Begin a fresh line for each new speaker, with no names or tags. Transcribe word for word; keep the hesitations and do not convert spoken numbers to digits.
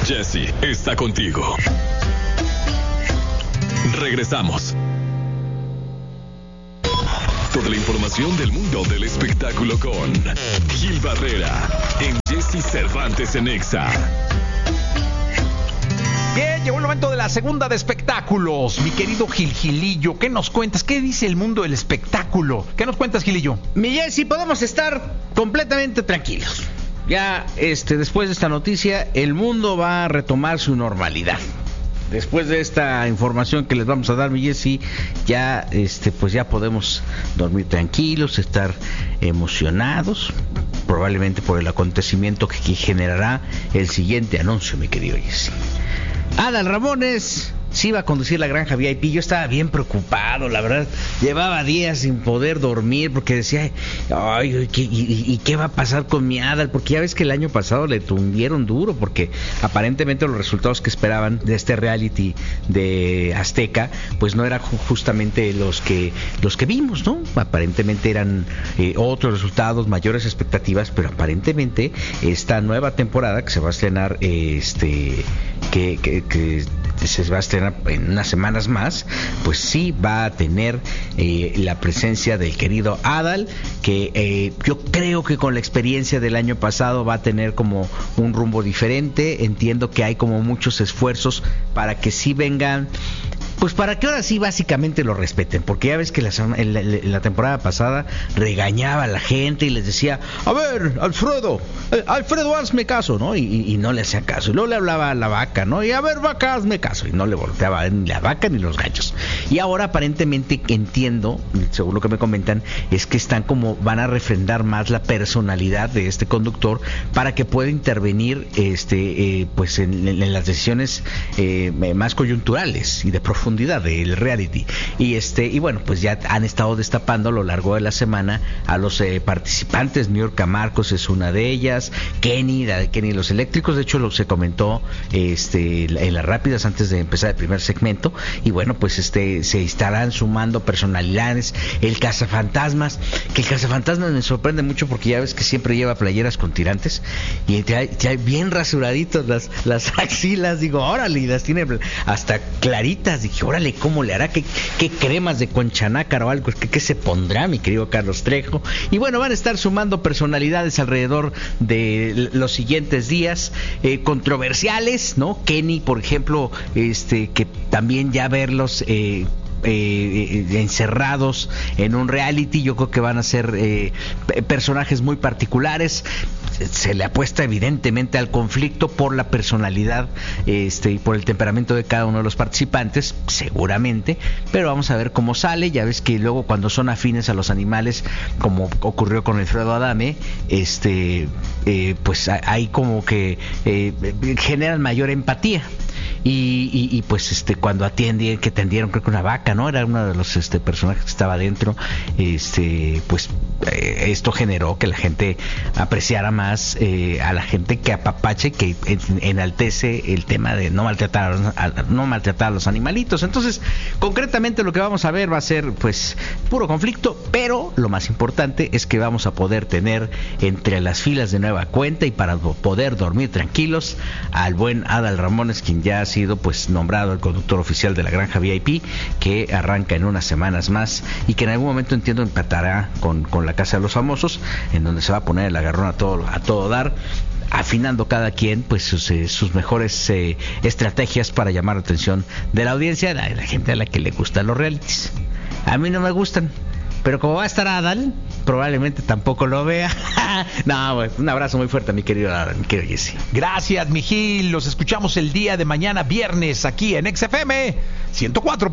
Jesse está contigo. Regresamos. Toda la información del mundo del espectáculo con Gil Barrera en Jesse Cervantes en Exa.
Bien, llegó el momento de la segunda de espectáculos. Mi querido Gil Gilillo, ¿qué nos cuentas? ¿Qué dice el mundo del espectáculo? ¿Qué nos cuentas, Gilillo?
Mi Jesse, podemos estar completamente tranquilos. Ya, este, después de esta noticia, el mundo va a retomar su normalidad. Después de esta información que les vamos a dar, mi Jesse, ya, este, pues ya podemos dormir tranquilos, estar emocionados, probablemente por el acontecimiento que, que generará el siguiente anuncio, mi querido Jesse. Adal Ramones sí iba a conducir la Granja V I P. Yo estaba bien preocupado, la verdad. Llevaba días sin poder dormir porque decía, ay, ¿qué, y, y qué va a pasar con mi Adal? Porque ya ves que el año pasado le tundieron duro porque aparentemente los resultados que esperaban de este reality de Azteca, pues no eran justamente los que los que vimos, ¿no? Aparentemente eran eh, otros resultados, mayores expectativas, pero aparentemente esta nueva temporada que se va a estrenar, eh, este, que, que, que se va a estrenar en unas semanas más, pues sí va a tener eh, la presencia del querido Adal, que eh, yo creo que con la experiencia del año pasado va a tener como un rumbo diferente. Entiendo que hay como muchos esfuerzos para que sí vengan, pues para que ahora sí básicamente lo respeten, porque ya ves que la, en la, en la temporada pasada regañaba a la gente y les decía, a ver, Alfredo, eh, Alfredo, hazme caso, ¿no? Y, y, y no le hacía caso, y luego le hablaba a la vaca, ¿no? Y a ver, vaca, hazme caso, y no le volteaba ni la vaca ni los gallos. Y ahora aparentemente entiendo, según lo que me comentan, es que están como, van a refrendar más la personalidad de este conductor para que pueda intervenir, este, eh, pues en, en las decisiones eh, más coyunturales y de profundidad del reality. Y este y bueno, pues ya han estado destapando a lo largo de la semana a los eh, participantes. New York Marcos es una de ellas, Kenny, la de Kenny y los Eléctricos, de hecho lo se comentó este en las rápidas antes de empezar el primer segmento. Y bueno, pues este se estarán sumando personalidades, el Cazafantasmas, que el Cazafantasmas me sorprende mucho porque ya ves que siempre lleva playeras con tirantes y ya, ya bien rasuraditos las, las axilas, digo, órale, y las tiene hasta claritas. Dije, órale, ¿cómo le hará? ¿Qué, qué cremas de conchanácar o algo? ¿Qué, ¿Qué se pondrá, mi querido Carlos Trejo? Y bueno, van a estar sumando personalidades alrededor de los siguientes días, eh, controversiales, ¿no? Kenny, por ejemplo, este que también ya verlos eh, Eh, eh, encerrados en un reality, yo creo que van a ser eh, personajes muy particulares. Se le apuesta evidentemente al conflicto por la personalidad este y por el temperamento de cada uno de los participantes, seguramente, pero vamos a ver cómo sale. Ya ves que luego cuando son afines a los animales, como ocurrió con Alfredo Adame, este eh, pues hay como que eh, generan mayor empatía. Y, y, y pues este cuando atienden, que atendieron creo que una vaca, ¿no? Era uno de los este personajes que estaba adentro, este pues eh, esto generó que la gente apreciara más eh, a la gente que apapache, que en, enaltece el tema de no maltratar a, no maltratar a los animalitos. Entonces, concretamente lo que vamos a ver va a ser pues puro conflicto, pero lo más importante es que vamos a poder tener entre las filas de nueva cuenta y para poder dormir tranquilos al buen Adal Ramones, quien ya ha sido pues nombrado el conductor oficial de la Granja V I P, que arranca en unas semanas más y que en algún momento entiendo empatará con, con la Casa de los Famosos, en donde se va a poner el agarrón a todo, a todo dar, afinando cada quien pues sus, eh, sus mejores eh, estrategias para llamar la atención de la audiencia, de la, de la gente a la que le gustan los realities. A mí no me gustan, pero como va a estar Adal, probablemente tampoco lo vea. No, pues, un abrazo muy fuerte, mi querido Adal, mi querido Jesse.
Gracias, mi Gil. Los escuchamos el día de mañana, viernes, aquí en X F M ciento cuatro.